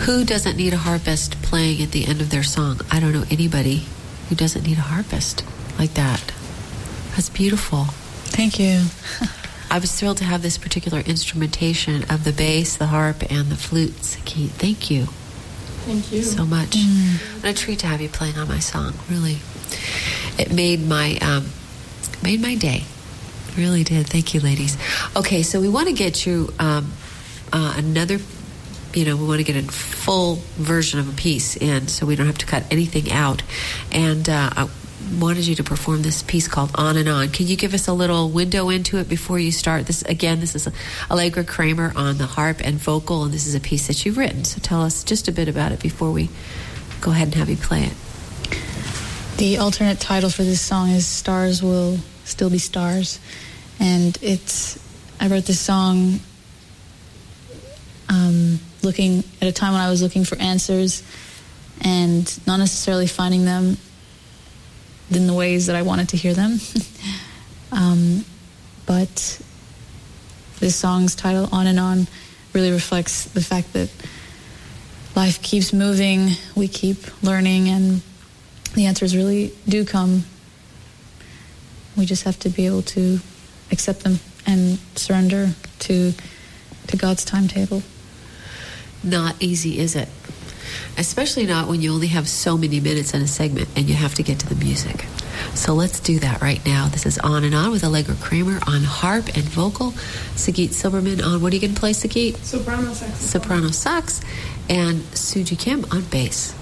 Who doesn't need a harpist playing at the end of their song? I don't know anybody who doesn't need a harpist like that. That's beautiful. Thank you. I was thrilled to have this particular instrumentation of the bass, the harp, and the flute. Sakit, thank you. Thank you so much. What a treat to have you playing on my song. Really, it made my day. It really did. Thank you, ladies. Okay, so we want to get you another. We want to get a full version of a piece in, so we don't have to cut anything out. And I wanted you to perform this piece called On and On. Can you give us a little window into it before you start? This is Allegra Kramer on the harp and vocal, and this is a piece that you've written. So tell us just a bit about it before we go ahead and have you play it. The alternate title for this song is Stars Will Still Be Stars. And I wrote this song looking at a time when I was looking for answers and not necessarily finding them in the ways that I wanted to hear them. But this song's title, On and On, really reflects the fact that life keeps moving, we keep learning, and the answers really do come. We just have to be able to accept them and surrender to God's timetable. Not easy, is it? Especially not when you only have so many minutes in a segment and you have to get to the music. So let's do that right now. This is On and On with Allegra Kramer on harp and vocal. Sagit Silberman on, what are you going to play, Sagit? Soprano sax. Soprano sax. And Suji Kim on bass.